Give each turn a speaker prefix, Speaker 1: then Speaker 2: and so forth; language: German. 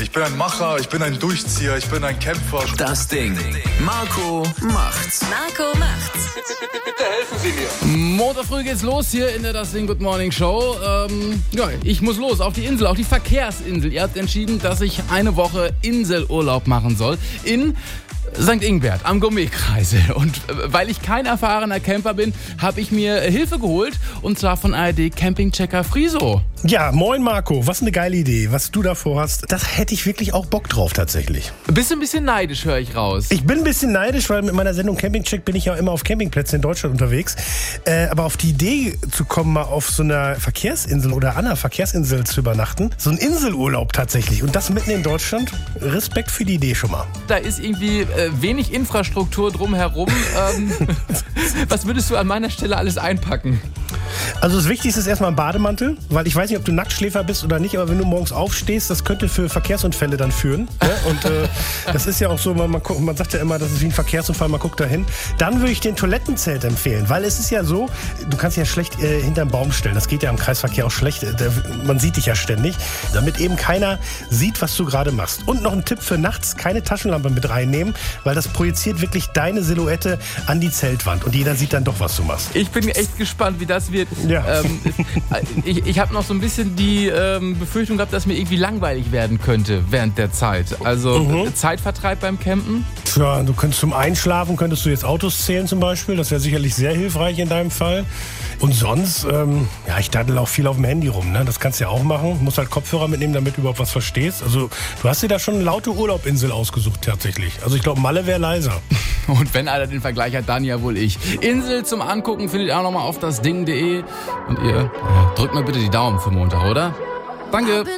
Speaker 1: Ich bin ein Macher, ich bin ein Durchzieher, ich bin ein Kämpfer.
Speaker 2: Das Ding. Marco macht's.
Speaker 3: Marco macht's.
Speaker 4: Bitte helfen Sie mir.
Speaker 5: Montag früh geht's los hier in der Das Ding Good Morning Show. Ich muss los auf die Insel, auf die Verkehrsinsel. Ihr habt entschieden, dass ich eine Woche Inselurlaub machen soll in St. Ingbert am Gourmetkreisel. Und weil ich kein erfahrener Camper bin, habe ich mir Hilfe geholt. Und zwar von ARD Campingchecker Friso.
Speaker 6: Ja, moin Marco, was eine geile Idee, was du da vorhast. Das hätte ich wirklich auch Bock drauf tatsächlich.
Speaker 5: Bist du ein bisschen neidisch, höre ich raus.
Speaker 6: Ich bin ein bisschen neidisch, weil mit meiner Sendung Campingcheck bin ich ja immer auf Campingplätzen in Deutschland unterwegs. Aber auf die Idee zu kommen, mal auf so einer Verkehrsinsel oder an einer Verkehrsinsel zu übernachten, so ein Inselurlaub tatsächlich und das mitten in Deutschland, Respekt für die Idee schon mal.
Speaker 5: Da ist irgendwie wenig Infrastruktur drumherum. Was würdest du an meiner Stelle alles einpacken?
Speaker 6: Also das Wichtigste ist erstmal ein Bademantel, weil ich weiß nicht, ob du Nacktschläfer bist oder nicht, aber wenn du morgens aufstehst, das könnte für Verkehrsunfälle dann führen. Ne? Und das ist ja auch so, man sagt ja immer, das ist wie ein Verkehrsunfall, man guckt da hin. Dann würde ich den Toilettenzelt empfehlen, weil es ist ja so, du kannst ja schlecht hinterm Baum stellen, das geht ja im Kreisverkehr auch schlecht, man sieht dich ja ständig, damit eben keiner sieht, was du gerade machst. Und noch ein Tipp für nachts, keine Taschenlampe mit reinnehmen, weil das projiziert wirklich deine Silhouette an die Zeltwand und jeder sieht dann doch, was du machst.
Speaker 5: Ich bin echt gespannt, wie das wird.
Speaker 6: Ja.
Speaker 5: Ich habe noch so ein bisschen die Befürchtung gehabt, dass mir irgendwie langweilig werden könnte während der Zeit. Also Zeitvertreib beim Campen?
Speaker 6: Tja, du könntest zum Einschlafen, könntest du jetzt Autos zählen zum Beispiel. Das wäre sicherlich sehr hilfreich in deinem Fall. Und sonst, ich daddel auch viel auf dem Handy rum. Ne? Das kannst du ja auch machen. Du musst halt Kopfhörer mitnehmen, damit du überhaupt was verstehst. Also du hast dir da schon eine laute Urlaubinsel ausgesucht tatsächlich. Also ich glaube, Malle wäre leiser.
Speaker 5: Und wenn einer den Vergleich hat, dann ja wohl ich. Insel zum Angucken findet ihr auch nochmal auf dasding.de. Und ihr drückt mal bitte die Daumen für Montag, oder? Danke.